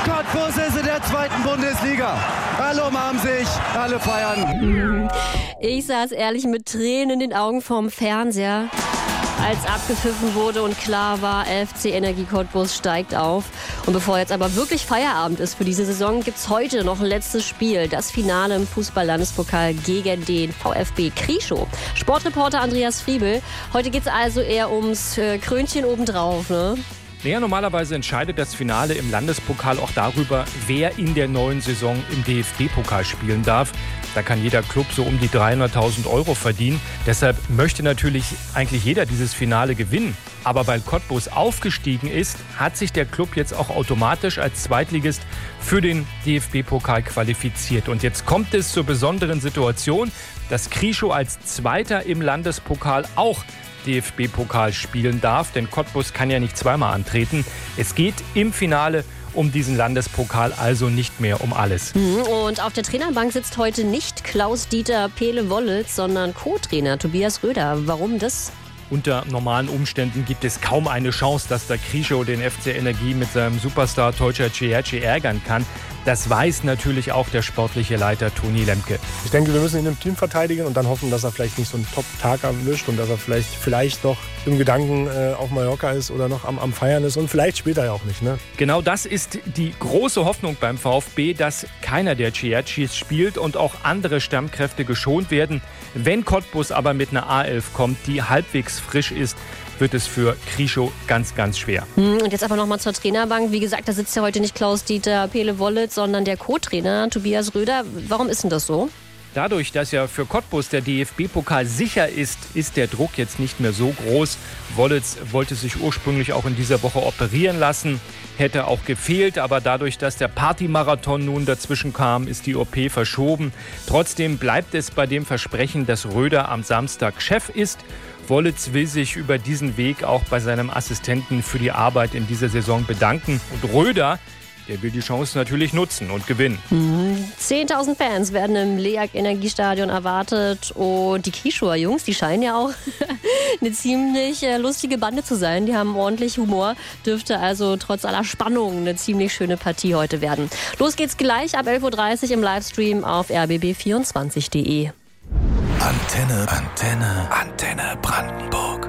Cottbus ist in der 2. Bundesliga. Alle umarmen sich, alle feiern. Ich saß ehrlich mit Tränen in den Augen vorm Fernseher, als abgepfiffen wurde und klar war, FC Energie Cottbus steigt auf. Und bevor jetzt aber wirklich Feierabend ist für diese Saison, gibt's heute noch ein letztes Spiel. Das Finale im Fußball-Landespokal gegen den VfB Krieschow. Sportreporter Andreas Friebel. Heute geht's also eher ums Krönchen obendrauf, ne? Naja, normalerweise entscheidet das Finale im Landespokal auch darüber, wer in der neuen Saison im DFB-Pokal spielen darf. Da kann jeder Club so um die 300.000 € verdienen. Deshalb möchte natürlich eigentlich jeder dieses Finale gewinnen. Aber weil Cottbus aufgestiegen ist, hat sich der Club jetzt auch automatisch als Zweitligist für den DFB-Pokal qualifiziert. Und jetzt kommt es zur besonderen Situation, dass Krieschow als Zweiter im Landespokal auch DFB-Pokal spielen darf, denn Cottbus kann ja nicht zweimal antreten. Es geht im Finale um diesen Landespokal, also nicht mehr um alles. Und auf der Trainerbank sitzt heute nicht Klaus-Dieter Pele-Wollitz, sondern Co-Trainer Tobias Röder. Warum das? Unter normalen Umständen gibt es kaum eine Chance, dass der Krieschow den FC Energie mit seinem Superstar Tolga Ciherci ärgern kann. Das weiß natürlich auch der sportliche Leiter Toni Lemke. Ich denke, wir müssen ihn im Team verteidigen und dann hoffen, dass er vielleicht nicht so einen Top-Tag erwischt und dass er vielleicht noch im Gedanken auf Mallorca ist oder noch am Feiern ist und vielleicht spielt er ja auch nicht. Ne? Genau das ist die große Hoffnung beim VfB, dass keiner der Cihercis spielt und auch andere Stammkräfte geschont werden. Wenn Cottbus aber mit einer A11 kommt, die halbwegs frisch ist, wird es für Krieschow ganz, ganz schwer. Und jetzt aber nochmal zur Trainerbank. Wie gesagt, da sitzt ja heute nicht Klaus-Dieter Pele-Wollitz, sondern der Co-Trainer Tobias Röder. Warum ist denn das so? Dadurch, dass ja für Cottbus der DFB-Pokal sicher ist, ist der Druck jetzt nicht mehr so groß. Wollitz wollte sich ursprünglich auch in dieser Woche operieren lassen, hätte auch gefehlt, aber dadurch, dass der Partymarathon nun dazwischen kam, ist die OP verschoben. Trotzdem bleibt es bei dem Versprechen, dass Röder am Samstag Chef ist. Wollitz will sich über diesen Weg auch bei seinem Assistenten für die Arbeit in dieser Saison bedanken. Und Röder, der will die Chance natürlich nutzen und gewinnen. 10.000 Fans werden im LEAG Energiestadion erwartet. Und die Krieschower Jungs, die scheinen ja auch eine ziemlich lustige Bande zu sein. Die haben ordentlich Humor. Dürfte also trotz aller Spannung eine ziemlich schöne Partie heute werden. Los geht's gleich ab 11.30 Uhr im Livestream auf rbb24.de. Antenne Brandenburg.